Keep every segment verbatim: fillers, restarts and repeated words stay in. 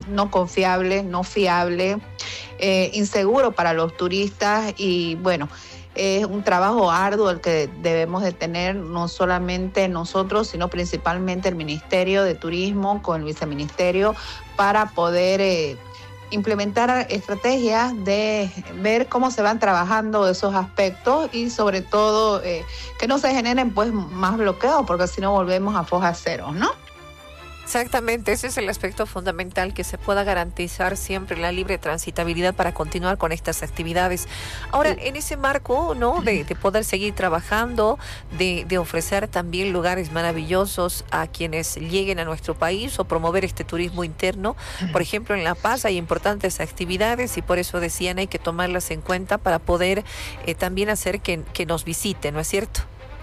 no confiable, no fiable, eh, inseguro para los turistas y bueno, es un trabajo arduo el que debemos de tener no solamente nosotros, sino principalmente el Ministerio de Turismo con el Viceministerio para poder eh, implementar estrategias de ver cómo se van trabajando esos aspectos y sobre todo eh, que no se generen pues más bloqueos porque si no volvemos a foja cero, ¿no? Exactamente, ese es el aspecto fundamental, que se pueda garantizar siempre la libre transitabilidad para continuar con estas actividades. Ahora, en ese marco, ¿no?, de, de poder seguir trabajando, de, de ofrecer también lugares maravillosos a quienes lleguen a nuestro país o promover este turismo interno. Por ejemplo, en La Paz hay importantes actividades y por eso decían hay que tomarlas en cuenta para poder eh, también hacer que, que nos visiten, ¿no es cierto?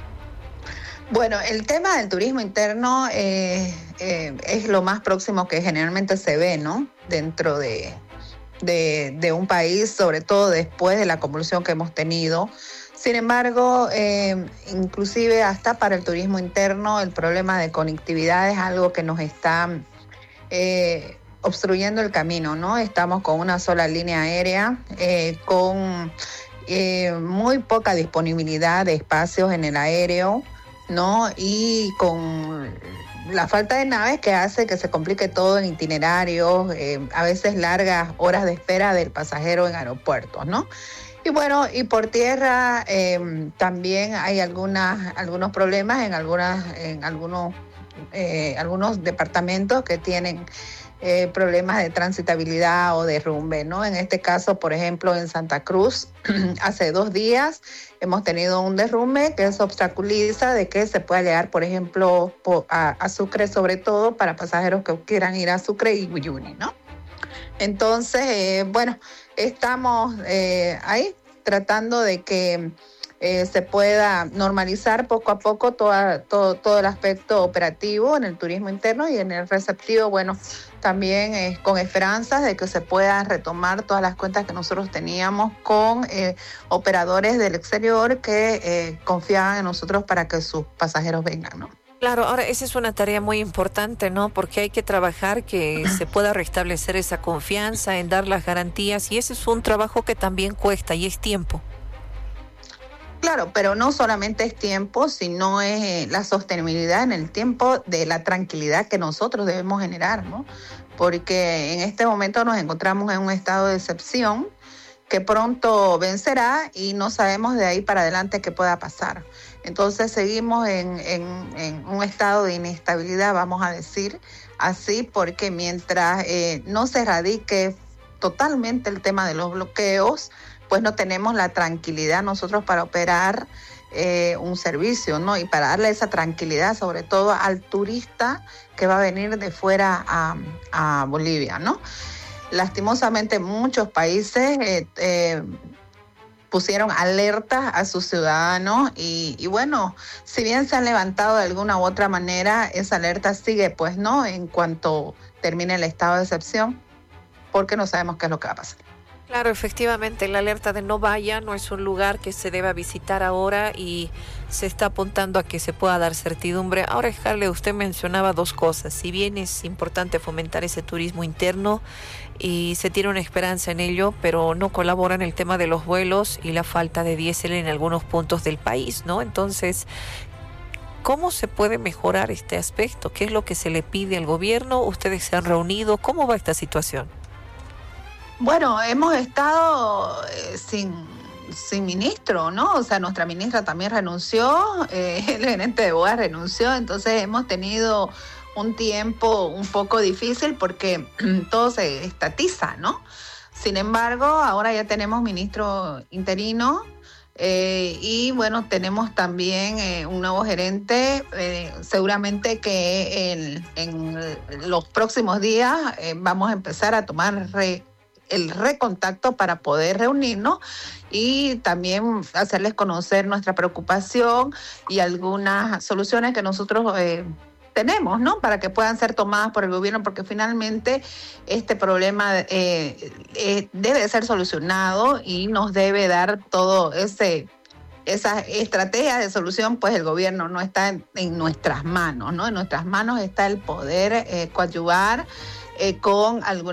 Bueno, el tema del turismo interno eh, eh, es lo más próximo que generalmente se ve, ¿no? Dentro de, de, de un país, sobre todo después de la convulsión que hemos tenido. Sin embargo, eh, inclusive hasta para el turismo interno, el problema de conectividad es algo que nos está eh, obstruyendo el camino, ¿no? Estamos con una sola línea aérea, eh, con eh, muy poca disponibilidad de espacios en el aéreo, ¿no? Y con la falta de naves que hace que se complique todo en itinerarios, eh, a veces largas horas de espera del pasajero en aeropuertos, ¿no? Y bueno, y por tierra eh, también hay algunas, algunos problemas en, algunas, en algunos, eh, algunos departamentos que tienen eh, problemas de transitabilidad o derrumbe, ¿no? En este caso, por ejemplo, en Santa Cruz, hace dos días hemos tenido un derrumbe que se obstaculiza de que se pueda llegar, por ejemplo, a, a Sucre, sobre todo para pasajeros que quieran ir a Sucre y Uyuni, ¿no? Entonces, eh, bueno, estamos eh, ahí tratando de que eh, se pueda normalizar poco a poco toda, todo, todo el aspecto operativo en el turismo interno y en el receptivo, bueno, también eh, con esperanzas de que se puedan retomar todas las cuentas que nosotros teníamos con eh, operadores del exterior que eh, confiaban en nosotros para que sus pasajeros vengan, ¿no? Claro, ahora esa es una tarea muy importante, ¿no? Porque hay que trabajar que se pueda restablecer esa confianza, en dar las garantías, y ese es un trabajo que también cuesta y es tiempo. Claro, pero no solamente es tiempo, sino es eh, la sostenibilidad en el tiempo de la tranquilidad que nosotros debemos generar, ¿no? Porque en este momento nos encontramos en un estado de excepción que pronto vencerá y no sabemos de ahí para adelante qué pueda pasar. Entonces seguimos en, en, en un estado de inestabilidad, vamos a decir así, porque mientras eh, no se erradique totalmente el tema de los bloqueos, pues no tenemos la tranquilidad nosotros para operar eh, un servicio, ¿no? Y para darle esa tranquilidad, sobre todo al turista que va a venir de fuera a, a Bolivia, ¿no? Lastimosamente muchos países eh, eh, pusieron alertas a sus ciudadanos y, y bueno, si bien se han levantado de alguna u otra manera, esa alerta sigue, pues, ¿no? En cuanto termine el estado de excepción, porque no sabemos qué es lo que va a pasar. Claro, efectivamente, la alerta de no vaya no es un lugar que se deba visitar ahora y se está apuntando a que se pueda dar certidumbre. Ahora, Scarlett, usted mencionaba dos cosas. Si bien es importante fomentar ese turismo interno y se tiene una esperanza en ello, pero no colabora en el tema de los vuelos y la falta de diésel en algunos puntos del país, ¿no? Entonces, ¿cómo se puede mejorar este aspecto? ¿Qué es lo que se le pide al gobierno? ¿Ustedes se han reunido? ¿Cómo va esta situación? Bueno, hemos estado eh, sin, sin ministro, ¿no? O sea, nuestra ministra también renunció, eh, el gerente de B O A renunció, entonces hemos tenido un tiempo un poco difícil porque todo se estatiza, ¿no? Sin embargo, ahora ya tenemos ministro interino eh, y bueno, tenemos también eh, un nuevo gerente, eh, seguramente que en, en los próximos días eh, vamos a empezar a tomar re, el recontacto para poder reunirnos y también hacerles conocer nuestra preocupación y algunas soluciones que nosotros eh, tenemos, ¿no? Para que puedan ser tomadas por el gobierno, porque finalmente este problema eh, eh, debe ser solucionado y nos debe dar todo ese esa estrategia de solución, pues el gobierno no está en, en nuestras manos, ¿no? En nuestras manos está el poder eh, coadyuvar eh, con algunas